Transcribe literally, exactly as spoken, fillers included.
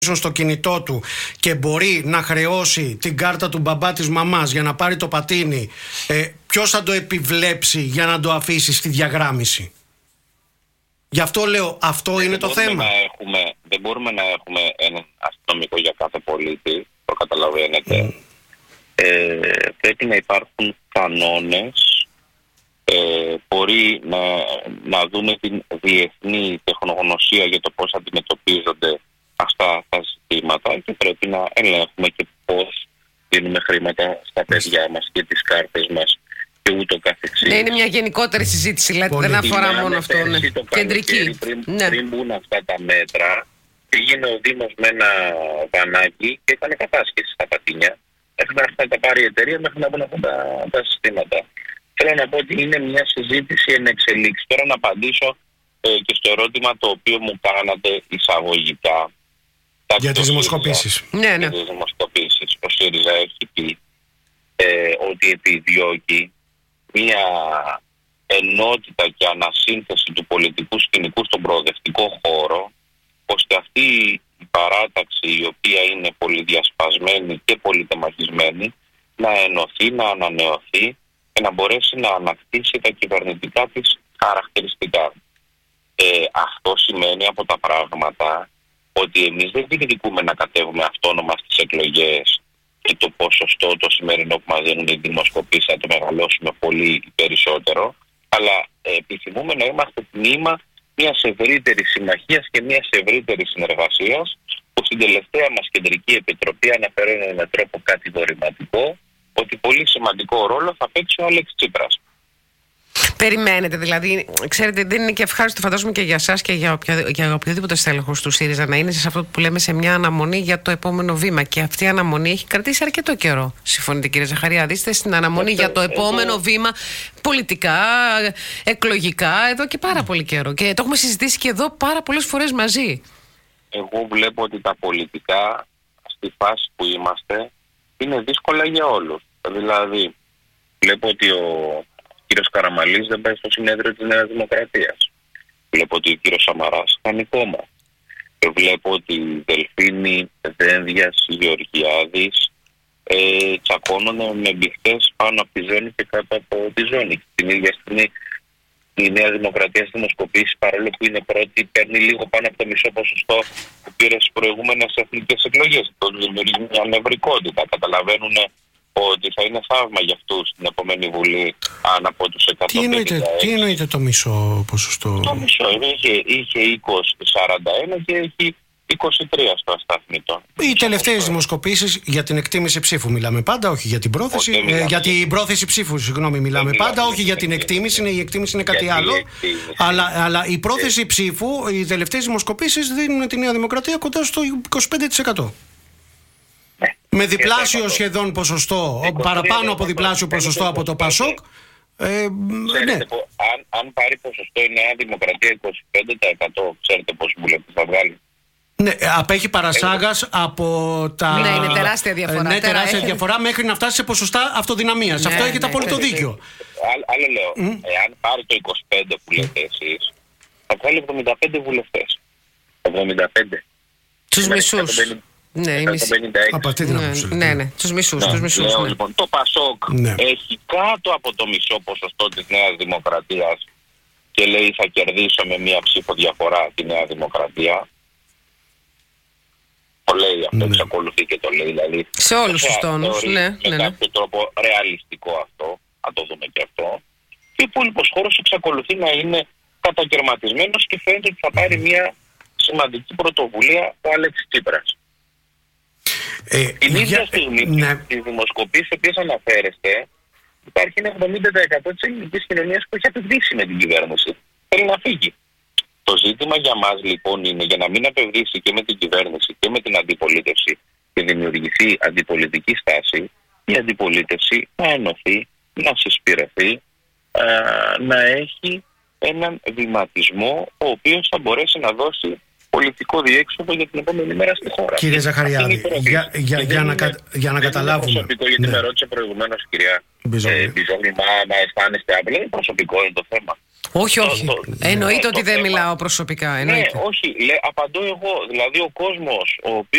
στο κινητό του και μπορεί να χρεώσει την κάρτα του μπαμπά της μαμάς για να πάρει το πατίνι, ε, ποιος θα το επιβλέψει για να το αφήσει στη διαγράμμιση? Γι' αυτό λέω, αυτό δεν είναι το θέμα. Να έχουμε, δεν μπορούμε να έχουμε έναν αστυνομικό για κάθε πολίτη, το καταλαβαίνετε. Mm. Ε, πρέπει να υπάρχουν κανόνες. Ε, μπορεί να, να δούμε την διεθνή τεχνογνωσία για το πώς αντιμετωπίζονται αυτά τα ζητήματα και πρέπει να ελέγχουμε και πώς δίνουμε χρήματα στα παιδιά μας και τις κάρτες μας και ούτω καθεξής. Ναι, είναι μια γενικότερη συζήτηση, λέτε, δεν αφορά μόνο αυτό. Ναι. Κεντρική. Πριν, ναι. πριν μπουν αυτά τα μέτρα, πήγαινε ο Δήμος με ένα βανάκι και έκανε κατάσχεση στα πατίνια. Μέχρι να τα πάρει η εταιρεία, μέχρι να μπουν αυτά τα, τα συστήματα. Θέλω να πω ότι είναι μια συζήτηση εν εξελίξη. Τώρα να απαντήσω ε, και στο ερώτημα το οποίο μου κάνατε εισαγωγικά. Για τις δημοσκοπήσεις. Ναι, ναι. Για τις δημοσκοπήσεις. Ο ΣΥΡΙΖΑ έχει πει ε, ότι επιδιώκει μια ενότητα και ανασύνθεση του πολιτικού σκηνικού στον προοδευτικό χώρο, ώστε αυτή η παράταξη, η οποία είναι πολυδιασπασμένη και πολυτεμαχισμένη, να ενωθεί, να ανανεωθεί και να μπορέσει να ανακτήσει τα κυβερνητικά της χαρακτηριστικά. Ε, αυτό σημαίνει από τα πράγματα ότι εμείς δεν διεκδικούμε να κατέβουμε αυτόνομα στις εκλογές και το ποσοστό το σημερινό που μας δίνουν οι δημοσκοπήσεις να το μεγαλώσουμε πολύ περισσότερο, αλλά ε, επιθυμούμε να είμαστε τμήμα μιας ευρύτερης συμμαχίας και μιας ευρύτερης συνεργασίας, που στην τελευταία μας κεντρική επιτροπή αναφέρει με τρόπο κατηγορηματικό ότι πολύ σημαντικό ρόλο θα παίξει ο Άλεξ Τσίπρας. Περιμένετε, δηλαδή, ξέρετε, δεν είναι και ευχάριστο, φαντάζομαι, και για εσάς και για, οποια, για οποιοδήποτε στέλεχος του ΣΥΡΙΖΑ να είναι σε αυτό που λέμε σε μια αναμονή για το επόμενο βήμα. Και αυτή η αναμονή έχει κρατήσει αρκετό καιρό. Συμφωνείτε, κύριε Ζαχαρία? Είστε στην αναμονή για το επόμενο βήμα πολιτικά, εκλογικά, εδώ και πάρα πολύ καιρό. Και το έχουμε συζητήσει και εδώ πάρα πολλές φορές μαζί. Εγώ βλέπω ότι τα πολιτικά στη φάση που είμαστε είναι δύσκολα για όλους. Δηλαδή, βλέπω ότι ο κύριος Καραμανλής δεν πάει στο συνέδριο της Νέας Δημοκρατίας. Βλέπω ότι ο κύριος Σαμαράς κάνει κόμμα. Βλέπω ότι οι Δελφίνοι, Δένδιας, Γεωργιάδης ε, τσακώνονται με μπιχτές πάνω από τη ζώνη και κάτω από τη ζώνη. Την ίδια στιγμή η Νέα Δημοκρατία στη δημοσκοπήσεις, παρόλο που είναι πρώτη, παίρνει λίγο πάνω από το μισό ποσοστό που πήρε στις προηγούμενες εθνικές εκλογές. Το δημιουργεί μια νευρικότητα. Καταλαβαίνουν ότι θα είναι θαύμα για αυτούς στην επόμενη Βουλή αν από τους εκατόν πενήντα έξι. Τι εννοείται, τι εννοείται το μισό ποσοστό? Το μισό είχε, είχε είκοσι σαράντα ένα και έχει είκοσι τρία στο αστάθμητο. Οι τελευταίες δημοσκοπήσεις για την εκτίμηση ψήφου μιλάμε πάντα, όχι για την πρόθεση. Όχι, ε, για την πρόθεση ψήφου, συγγνώμη, μιλάμε δεν πάντα, όχι για την εκτίμηση. Η εκτίμηση είναι κάτι άλλο. Αλλά, αλλά η πρόθεση ναι. ψήφου, οι τελευταίες δημοσκοπήσεις δίνουν τη Νέα Δημοκρατία κοντά στο είκοσι πέντε τοις εκατό. Ναι. Με διπλάσιο σχεδόν ποσοστό, παραπάνω από διπλάσιο ποσοστό από το ΠΑΣΟΚ. Ε, ναι. αν, αν πάρει ποσοστό η Νέα Δημοκρατία είκοσι πέντε τοις εκατό, ξέρετε πόσοι βουλευτές θα βγάλει? Ναι, απέχει παρασάγας από τα. Ναι, είναι τεράστια διαφορά. Ναι, τεράστια έχει... διαφορά μέχρι να φτάσει σε ποσοστά αυτοδυναμίας. Ναι, αυτό έχετε ναι, απόλυτο ναι, δίκιο. Άλλο, άλλο λέω, mm. εάν πάρει το είκοσι πέντε που λέτε εσείς, θα βγάλει εβδομήντα πέντε βουλευτές. εβδομήντα πέντε. Τους μισούς. Ναι, από αυτή την άποψη. Ναι, ναι, ναι, τους μισούς. Ναι, τους μισούς λέω, ναι. Λοιπόν, το ΠΑΣΟΚ ναι. έχει κάτω από το μισό ποσοστό της Νέας Δημοκρατίας και λέει θα κερδίσω με μία ψήφο διαφορά τη Νέα Δημοκρατία. Το λέει αυτό, ναι. εξακολουθεί και το λέει. Δηλαδή, σε όλους τους τόνους, ναι. Με ναι, κάποιο ναι. τρόπο ρεαλιστικό αυτό, θα το δούμε και αυτό. Και ο υπόλοιπος χώρος εξακολουθεί να είναι κατακαιρματισμένος και φαίνεται ότι θα πάρει μία σημαντική πρωτοβουλία ο Άλεξ Τσίπρας. Ε, Την ίδια για... στιγμή, ναι. στις δημοσκοπήσεις στις οποίες αναφέρεστε, υπάρχει ένα εβδομήντα τοις εκατό της ελληνικής κοινωνίας που έχει απευδίσει με την κυβέρνηση. Θέλει να φύγει. Το ζήτημα για μας λοιπόν είναι, για να μην απευδίσει και με την κυβέρνηση και με την αντιπολίτευση και δημιουργηθεί αντιπολιτική στάση, η αντιπολίτευση να ενωθεί, να συσπηρεθεί, α, να έχει έναν βηματισμό ο οποίος θα μπορέσει να δώσει πολιτικό διέξοδο για την επόμενη μέρα στη χώρα. Κύριε Ζαχαριάδη, για, για, για, να, κα, για να καταλάβουμε. Είναι προσωπικό, γιατί ναι. με ρώτησε προηγουμένως, κυρία Μπιζόγλη, να αισθάνεστε άπλα. Είναι προσωπικό είναι το θέμα. Όχι, όχι. Το, το, εννοείται το, ότι το δεν θέμα. Μιλάω προσωπικά. Εννοείται. Ναι, όχι. Λέ, απαντώ εγώ. Δηλαδή ο κόσμος ο οποίος